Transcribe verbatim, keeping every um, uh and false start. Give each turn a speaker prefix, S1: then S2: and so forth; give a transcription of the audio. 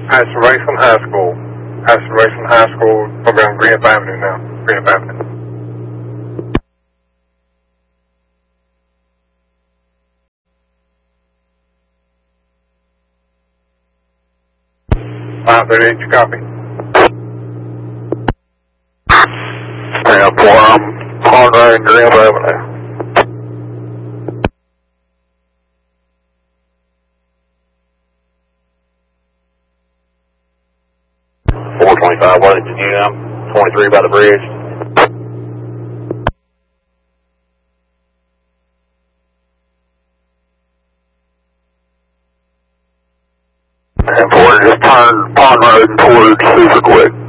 S1: Past Raceland High School. Past Raceland High School. We're on Greenup Avenue now. Greenup Avenue. five thirty-eight, you copy? Yeah, four, um, Conrad and Greenup Avenue. four twenty-five, Wellington Unum, twenty-three by the bridge. And four, just turn Pond Road towards Super Quick.